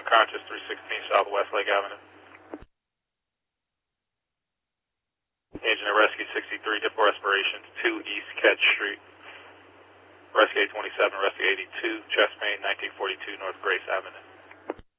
unconscious, 316 South Westlake Avenue. Agent of Rescue 63, hip respirations, 2 East Ketch Street. Rescue 27, Rescue 82, chest pain, 1942 North Grace Avenue.